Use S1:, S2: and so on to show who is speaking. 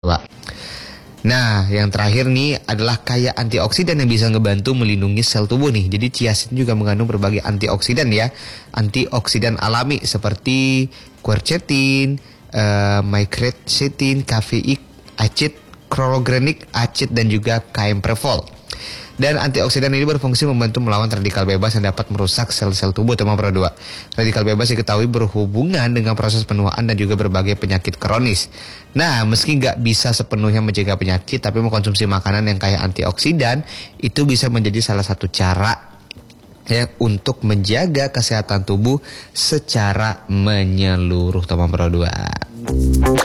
S1: Pak. Nah, yang terakhir nih adalah kaya antioksidan yang bisa ngebantu melindungi sel tubuh nih. Jadi chia seed juga mengandung berbagai antioksidan ya. Antioksidan alami seperti quercetin, micretitin, kafeik acid, chlorogenic acid dan juga camphorol. Dan antioksidan ini berfungsi membantu melawan radikal bebas yang dapat merusak sel-sel tubuh teman pro 2. Radikal bebas diketahui berhubungan dengan proses penuaan dan juga berbagai penyakit kronis. Nah, meski nggak bisa sepenuhnya mencegah penyakit, tapi mengkonsumsi makanan yang kaya antioksidan itu bisa menjadi salah satu cara ya untuk menjaga kesehatan tubuh secara menyeluruh teman pro 2.